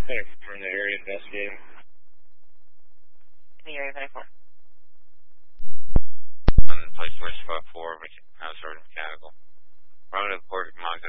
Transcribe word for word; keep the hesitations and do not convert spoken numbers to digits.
Thanks. We're in the area investigating. In the area twenty-four. On place four spot four, which house road mechanical. Run to the port, Mongo